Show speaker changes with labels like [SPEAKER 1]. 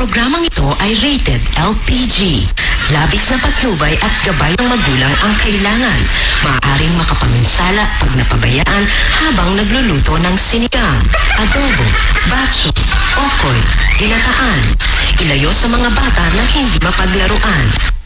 [SPEAKER 1] programang ito ay rated LPG. Labis na patnubay at gabay ng magulang ang kailangan. Maaaring makapanginsala pag napabayaan habang nagluluto ng sinigang, adobo, batso, okoy, ginataan. Ilayo sa mga bata na hindi mapaglaruan.